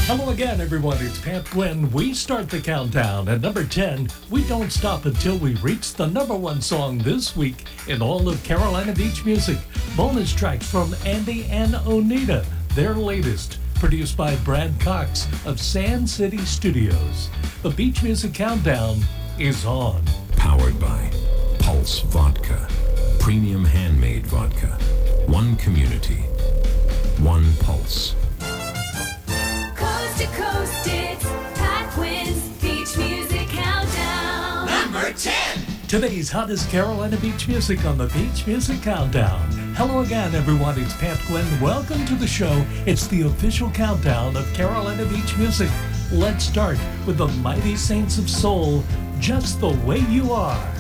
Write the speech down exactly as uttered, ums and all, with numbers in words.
Hello again, everyone. It's Pat Gwynn. We start the countdown. At number ten, we don't stop until we reach the number one song this week in all of Carolina Beach music. Bonus tracks from Andy and Onita, their latest, produced by Brad Cox of Sand City Studios. The Beach Music Countdown is on. Powered by Pulse Vodka. Premium handmade vodka. One community. One pulse. Coast to coast, it's Pat Gwynn's Beach Music Countdown. Number ten. Today's hottest Carolina Beach music on the Beach Music Countdown. Hello again, everyone. It's Pat Gwynn. Welcome to the show. It's the official countdown of Carolina Beach music. Let's start with the Mighty Saints of Soul, Just the Way You Are.